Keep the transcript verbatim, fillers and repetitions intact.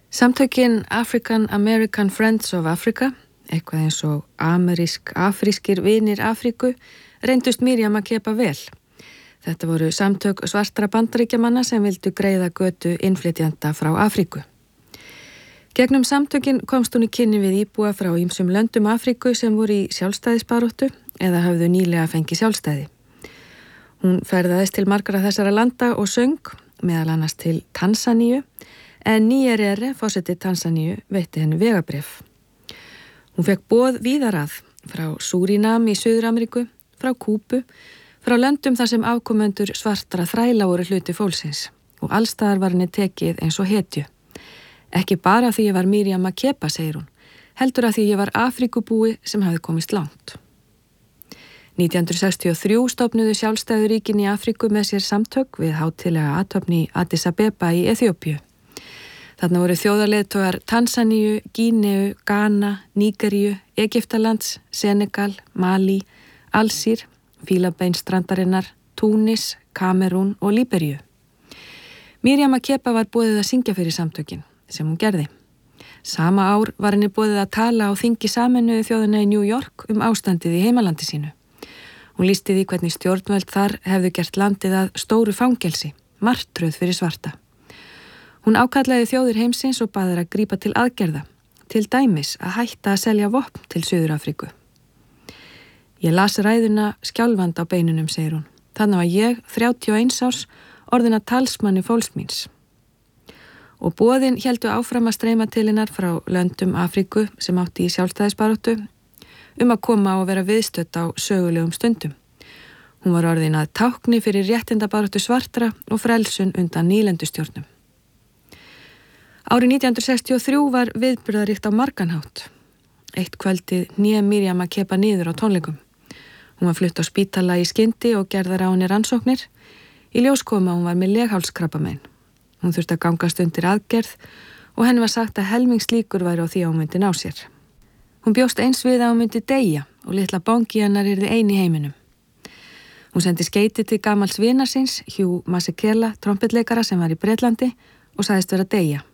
Samtökin African American Friends of Africa, eitthvað eins og amerísk afrískir vinir Afríku, reyndust Miriam Makeba vel. Þetta voru samtök svartra bandaríkjamanna sem vildu greiða götu innflytjenda frá Afríku. Gegnum samtökin komst hún í kynni við íbúa frá ýmsum löndum Afríku sem voru í sjálfstæðisbaráttu eða höfðu nýlega fengið sjálfstæði. Hún ferðaðist til margra þessara landa og söng, meðal annars til Tansaníu, en Nyerere, forseti Tansaníu, veitti henni vegabréf. Hún fekk boð víðar að, frá Súrínam í Suður-Ameríku, frá Kúbu, frá löndum þar sem afkomendur svartra þræla voru hluti fólksins og allstaðar var henni tekið eins og hetju. Ekki bara því ég var Miriam Makeba, segir hún, heldur að því ég var Afríkubúi sem hafði komist langt. nítján hundruð sextíu og þrjú stofnuðu sjálfstæðuríkin í Afríku með sér samtök við hátíðlega athöfn í Addis Abeba í Eþíópíu. Þarna voru þjóðarleiðtogar Tansaníu, Gíneu, Ghana, Nígeríu, Egyptalands, Senegal, Mali, Alsír, Fílabeinsstrandarinnar, Túnis, Kamerún og Líberíu. Miriam Makeba var boðið að syngja fyrir samtökin, sem hún gerði. Sama ár var henni boðið að tala á þingi Sameinuðu þjóðanna í New York um ástandið í heimalandi sínu. Hún lýsti því hvernig stjórnvöld þar hefðu gert landið að stóru fangelsi, martröð fyrir svarta. Hún ákallaði þjóðir heimsins og baði þær að grípa til aðgerða, til dæmis að hætta að selja vopn til Suður-Afríku. Ég las ræðuna skjálfandi á beinunum, segir hún. Þannig var ég, þrjátíu og eins árs, orðin að talsmanni fólks míns. Og boðin héldu áfram að streyma til hennar frá löndum Afríku sem átti í sjálfstæðisbaráttu um að koma og vera viðstödd á sögulegum stundum. Hún var orðin að tákni fyrir réttindabaráttu svartra og frelsun undan nýlendustjórnum. Árið nítján hundruð sextíu og þrjú var viðburðaríkt á margan hátt. Eitt kvöldið hné Miriam Makeba niður á tónleikum. Hún var flutt á spítala í skyndi og gerðar á henni rannsóknir. Í ljós kom að hún var með leghálskrabbamein. Hún þurfti að gangast undir aðgerð og henni var sagt að helmingslíkur væri á því að hún myndi ná sér. Hún bjóst eins við að hún myndi deyja og litla bongi hennar yrði ein í heiminum. Hún sendi skeyti til gamals vinar síns, Hugh Masekela, trompetleikara sem var í Bretlandi og sagðist vera að deyja.